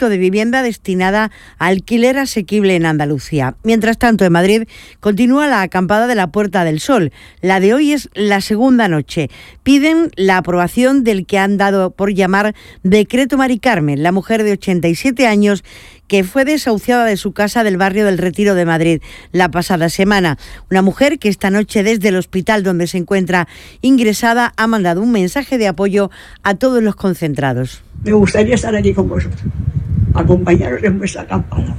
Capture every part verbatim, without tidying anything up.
proyecto de vivienda destinada a alquiler asequible en Andalucía. Mientras tanto, en Madrid continúa la acampada de la Puerta del Sol. La de hoy es la segunda noche. Piden la aprobación del que han dado por llamar Decreto Mari Carmen, la mujer de ochenta y siete años que fue desahuciada de su casa del barrio del Retiro de Madrid la pasada semana. Una mujer que esta noche desde el hospital donde se encuentra ingresada ha mandado un mensaje de apoyo a todos los concentrados. Me gustaría estar aquí con vosotros, acompañaros en vuestra acampada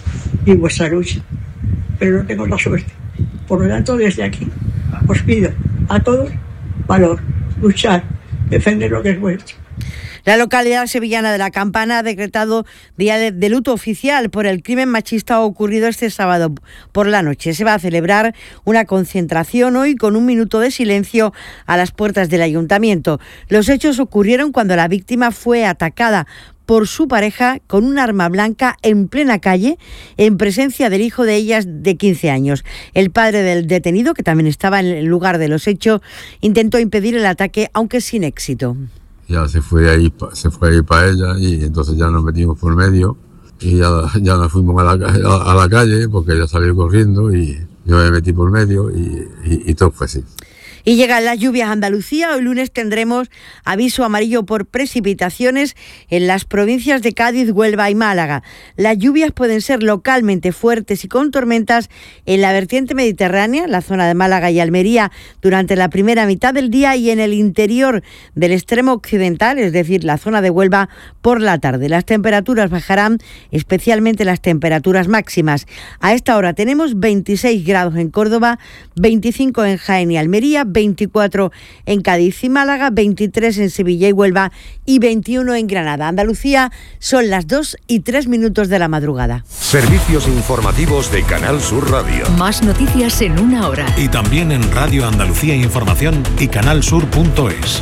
y en vuestra lucha, pero no tengo la suerte. Por lo tanto, desde aquí os pido a todos valor, luchar, defender lo que es vuestro. La localidad sevillana de La Campana ha decretado día de, de luto oficial por el crimen machista ocurrido este sábado por la noche. Se va a celebrar una concentración hoy con un minuto de silencio a las puertas del ayuntamiento. Los hechos ocurrieron cuando la víctima fue atacada por su pareja con un arma blanca en plena calle, en presencia del hijo de ellas de quince años. El padre del detenido, que también estaba en el lugar de los hechos, intentó impedir el ataque, aunque sin éxito. Ya se fue ahí, se fue ahí para ella y entonces ya nos metimos por medio y ya, ya nos fuimos a la, a, a la calle porque ella salió corriendo y yo me metí por medio y, y, y todo fue así. Y llegan las lluvias a Andalucía. Hoy lunes tendremos aviso amarillo por precipitaciones en las provincias de Cádiz, Huelva y Málaga. Las lluvias pueden ser localmente fuertes y con tormentas en la vertiente mediterránea, la zona de Málaga y Almería, durante la primera mitad del día y en el interior del extremo occidental, es decir, la zona de Huelva, por la tarde. Las temperaturas bajarán, especialmente las temperaturas máximas. A esta hora tenemos veintiséis grados en Córdoba, veinticinco en Jaén y Almería, veinticuatro en Cádiz y Málaga, veintitrés en Sevilla y Huelva y veintiuno en Granada. Andalucía, son las dos y tres minutos de la madrugada. Servicios informativos de Canal Sur Radio. Más noticias en una hora. Y también en Radio Andalucía Información y canalsur punto es.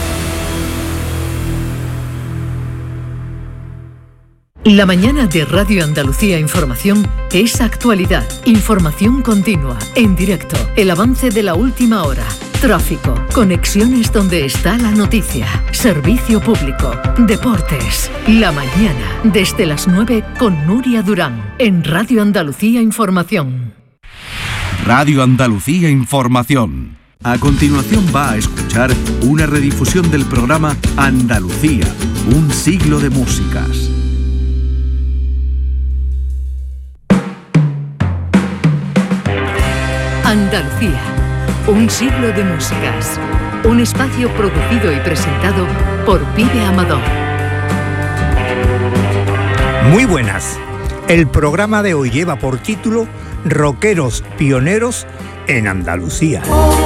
La mañana de Radio Andalucía Información es actualidad, información continua, en directo, el avance de la última hora, tráfico, conexiones donde está la noticia, servicio público, deportes. La mañana, desde las nueve con Nuria Durán, en Radio Andalucía Información. Radio Andalucía Información. A continuación va a escuchar una redifusión del programa Andalucía, un siglo de músicas. Andalucía, un siglo de músicas. Un espacio producido y presentado por Pibe Amador. Muy buenas. El programa de hoy lleva por título Rockeros pioneros en Andalucía.